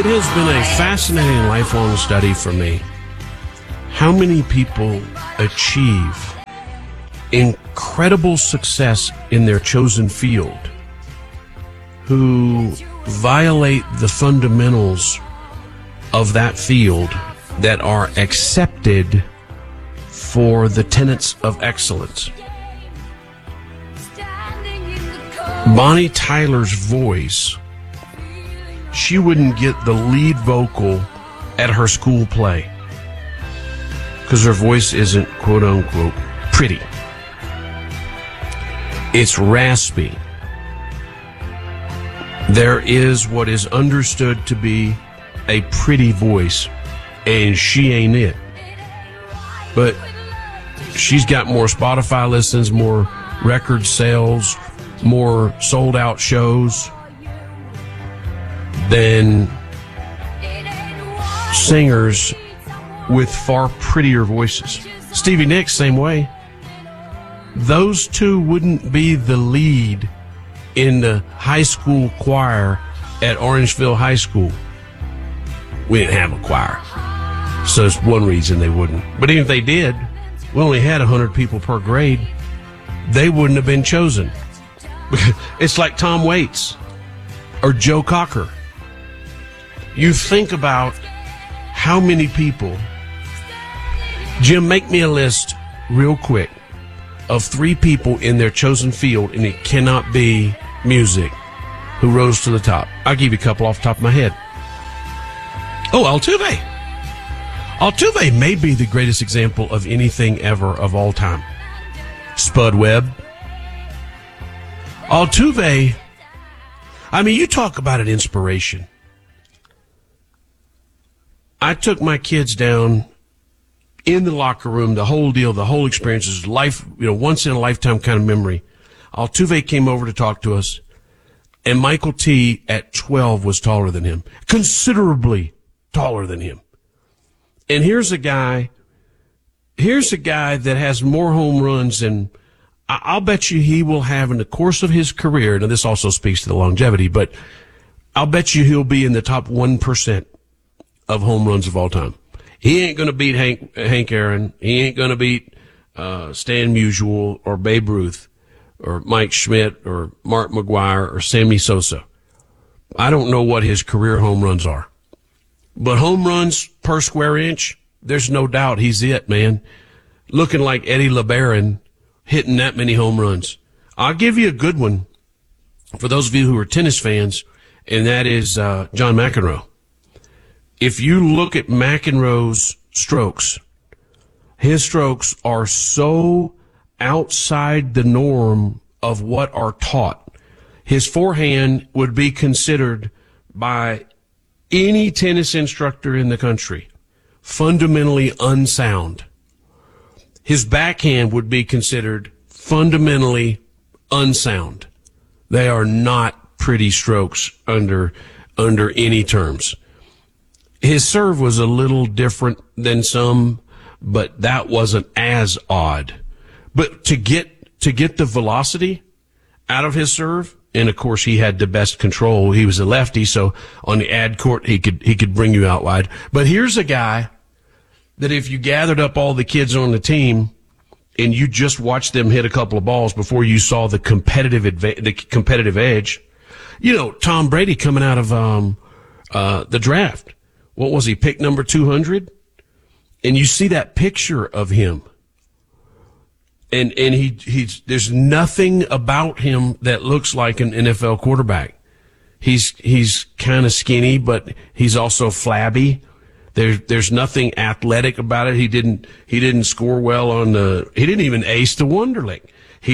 It has been a fascinating lifelong study for me. How many people achieve incredible success in their chosen field who violate the fundamentals of that field that are accepted for the tenets of excellence. Bonnie Tyler's voice, she wouldn't get the lead vocal at her school play because her voice isn't quote unquote pretty. It's raspy. There is what is understood to be a pretty voice, and she ain't it. But she's got more Spotify listens, more record sales, more sold out shows than singers with far prettier voices. Stevie Nicks, same way. Those two wouldn't be the lead in the high school choir at Orangeville High School. We didn't have a choir, so it's one reason they wouldn't. But even if they did, we only had 100 people per grade. They wouldn't have been chosen. It's like Tom Waits or Joe Cocker. You think about how many people. Jim, make me a list real quick of 3 people in their chosen field, and it cannot be music, who rose to the top. I'll give you a couple off the top of my head. Oh, Altuve. Altuve may be the greatest example of anything ever of all time. Spud Webb. Altuve, I mean, you talk about an inspiration. I took my kids down in the locker room, the whole deal, the whole experience is life, once in a lifetime kind of memory. Altuve came over to talk to us, and Michael T at 12 was taller than him, considerably taller than him. And here's a guy that has more home runs than I'll bet you he will have in the course of his career. Now, this also speaks to the longevity, but I'll bet you he'll be in the top 1% of home runs of all time. He ain't going to beat Hank Aaron. He ain't going to beat Stan Musial or Babe Ruth or Mike Schmidt or Mark McGwire or Sammy Sosa. I don't know what his career home runs are. But home runs per square inch, there's no doubt he's it, man. Looking like Eddie LeBaron, hitting that many home runs. I'll give you a good one for those of you who are tennis fans, and that is John McEnroe. If you look at McEnroe's strokes, his strokes are so outside the norm of what are taught. His forehand would be considered by any tennis instructor in the country fundamentally unsound. His backhand would be considered fundamentally unsound. They are not pretty strokes under any terms. His serve was a little different than some, but that wasn't as odd. But to get the velocity out of his serve, and of course he had the best control. He was a lefty, so on the ad court he could bring you out wide. But here's a guy that if you gathered up all the kids on the team and you just watched them hit a couple of balls before you saw the competitive edge, Tom Brady coming out of the draft. What was he, pick number 200? And you see that picture of him. And he's there's nothing about him that looks like an NFL quarterback. He's kind of skinny, but he's also flabby. There's nothing athletic about it. He didn't score well he didn't even ace the Wonderlic. He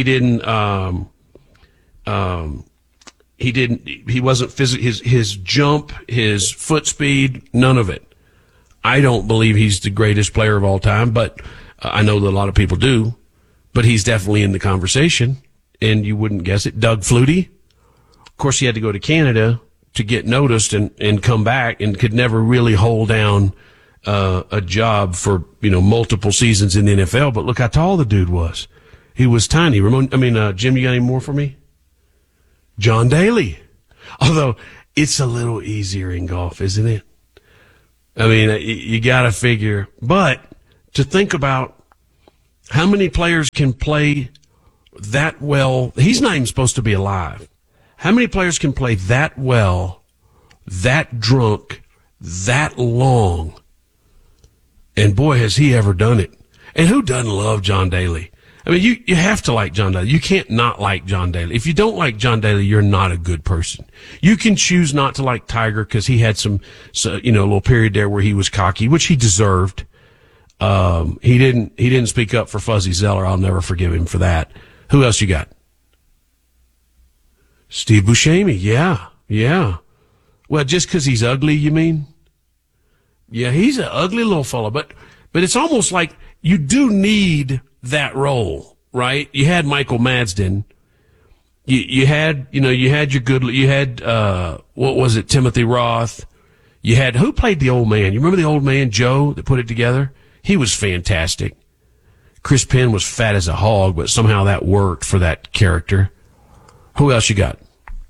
wasn't physical. His jump, his foot speed, none of it. I don't believe he's the greatest player of all time, but I know that a lot of people do. But he's definitely in the conversation, and you wouldn't guess it. Doug Flutie. Of course, he had to go to Canada to get noticed and come back, and could never really hold down a job for multiple seasons in the NFL. But look how tall the dude was. He was tiny. Jim, you got any more for me? John Daly. Although it's a little easier in golf, isn't it? I mean, you got to figure. But to think about how many players can play that well, he's not even supposed to be alive. How many players can play that well, that drunk, that long? And boy, has he ever done it. And who doesn't love John Daly? I mean, you have to like John Daly. You can't not like John Daly. If you don't like John Daly, you're not a good person. You can choose not to like Tiger because he had a little period there where he was cocky, which he deserved. He didn't speak up for Fuzzy Zeller. I'll never forgive him for that. Who else you got? Steve Buscemi. Yeah. Well, just because he's ugly, you mean? Yeah, he's an ugly little fellow, but it's almost like you do need that role, right? You had Michael Madsden. You had what was it, Timothy Roth. You had, who played the old man? You remember the old man, Joe, that put it together? He was fantastic. Chris Penn was fat as a hog, but somehow that worked for that character. Who else you got?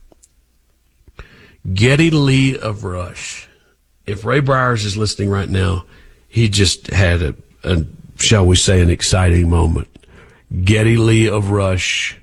Geddy Lee of Rush. If Ray Byers is listening right now, he just had a shall we say, an exciting moment. Geddy Lee of Rush.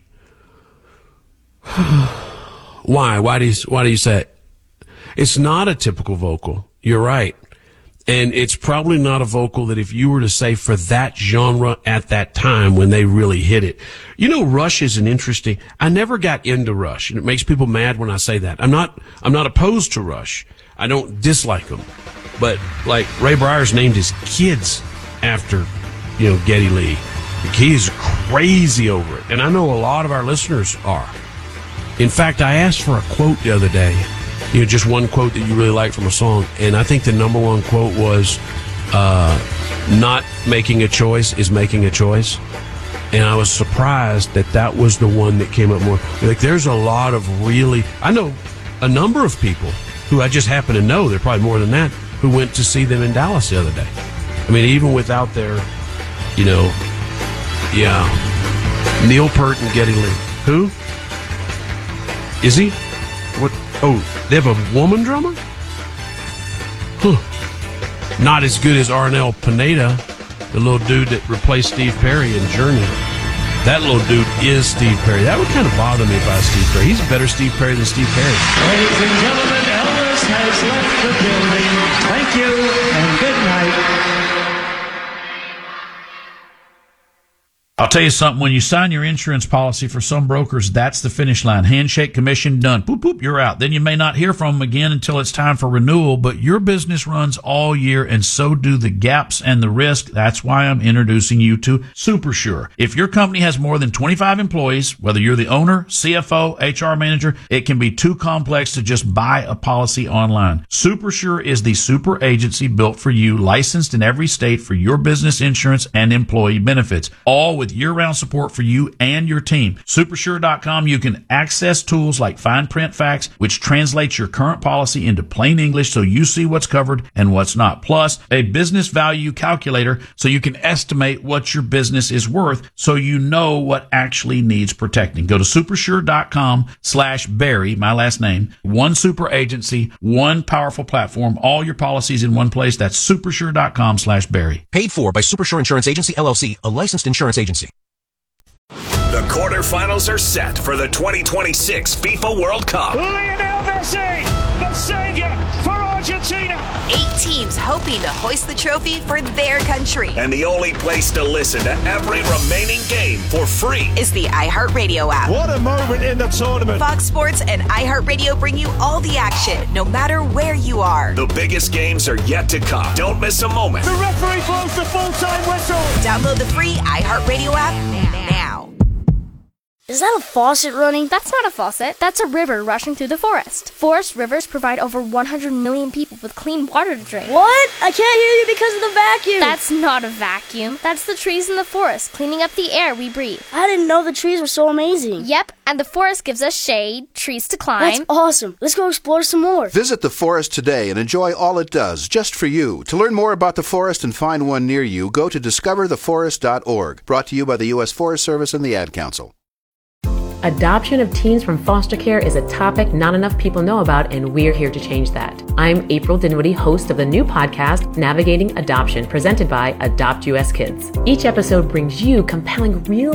Why? Why do you say it? It's not a typical vocal. You're right. And it's probably not a vocal that if you were to say for that genre at that time when they really hit it. You know, Rush is an interesting, I never got into Rush, and it makes people mad when I say that. I'm not opposed to Rush. I don't dislike them. But like Ray Byers named his kids after, Geddy Lee. He is crazy over it. And I know a lot of our listeners are. In fact, I asked for a quote the other day. Just one quote that you really like from a song. And I think the number one quote was, not making a choice is making a choice. And I was surprised that was the one that came up more. Like, there's a lot of I know a number of people who I just happen to know, there are probably more than that, who went to see them in Dallas the other day. I mean, even without their, Neil Peart and Geddy Lee. Who? Is he? What? Oh, they have a woman drummer? Huh. Not as good as Arnel Pineda, the little dude that replaced Steve Perry in Journey. That little dude is Steve Perry. That would kind of bother me if I was Steve Perry. He's a better Steve Perry than Steve Perry. Ladies and gentlemen, Elvis has left the building. Thank you and good night. I'll tell you something, when you sign your insurance policy for some brokers, that's the finish line. Handshake, commission, done. Boop, boop, you're out. Then you may not hear from them again until it's time for renewal, but your business runs all year and so do the gaps and the risk. That's why I'm introducing you to SuperSure. If your company has more than 25 employees, whether you're the owner, CFO, HR manager, it can be too complex to just buy a policy online. SuperSure is the super agency built for you, licensed in every state for your business insurance and employee benefits, all with year-round support for you and your team. Supersure.com, you can access tools like fine print facts, which translates your current policy into plain English so you see what's covered and what's not. Plus, a business value calculator so you can estimate what your business is worth so you know what actually needs protecting. Go to supersure.com/Barry, my last name. One super agency, one powerful platform, all your policies in one place. That's supersure.com/Barry. Paid for by Supersure Insurance Agency, LLC, a licensed insurance agency. The quarterfinals are set for the 2026 FIFA World Cup. Lionel Messi, the savior for Argentina. 8 teams hoping to hoist the trophy for their country. And the only place to listen to every remaining game for free is the iHeartRadio app. What a moment in the tournament. Fox Sports and iHeartRadio bring you all the action, no matter where you are. The biggest games are yet to come. Don't miss a moment. The referee blows the full-time whistle. Download the free iHeartRadio app now. Is that a faucet running? That's not a faucet. That's a river rushing through the forest. Forest rivers provide over 100 million people with clean water to drink. What? I can't hear you because of the vacuum. That's not a vacuum. That's the trees in the forest cleaning up the air we breathe. I didn't know the trees were so amazing. Yep, and the forest gives us shade, trees to climb. That's awesome. Let's go explore some more. Visit the forest today and enjoy all it does, just for you. To learn more about the forest and find one near you, go to discovertheforest.org. Brought to you by the U.S. Forest Service and the Ad Council. Adoption of teens from foster care is a topic not enough people know about, and we're here to change that. I'm April Dinwiddie, host of the new podcast, Navigating Adoption, presented by Adopt US Kids. Each episode brings you compelling real